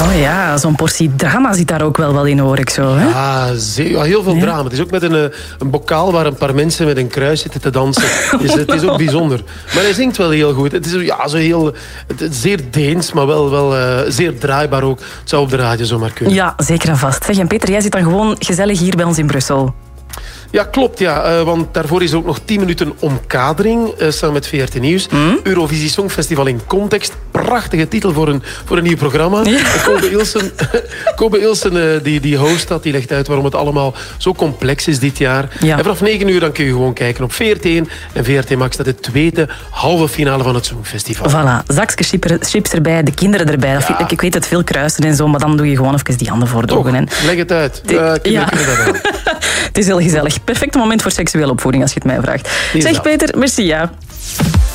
Oh ja, zo'n portie drama zit daar ook wel in, hoor ik zo. Hè? Ja, heel veel drama. Het is ook met een bokaal waar een paar mensen met een kruis zitten te dansen. Dus het is ook bijzonder. Maar hij zingt wel heel goed. Het is zeer Deens, maar wel zeer draaibaar ook. Het zou op de radio zomaar kunnen. Ja, zeker en vast. Zeg, en Peter, jij zit dan gewoon gezellig hier bij ons in Brussel. Ja, klopt. Ja. Want daarvoor is ook nog 10 minuten omkadering samen met VRT Nieuws. Eurovisie Songfestival in context. Prachtige titel voor een nieuw programma. Ja. Kobe Ilsen, die host dat, die legt uit waarom het allemaal zo complex is dit jaar. Ja. En vanaf 9 uur dan kun je gewoon kijken op VRT1 en VRT Max. Dat is de tweede halve finale van het Songfestival. Voilà, zakjes chips erbij, de kinderen erbij. Ja. Ik weet het, veel kruisen en zo, maar dan doe je gewoon even die handen voor de ogen. Leg het uit. Het is heel gezellig. Perfect moment voor seksuele opvoeding, als je het mij vraagt. Zeg Peter, merci. Ja.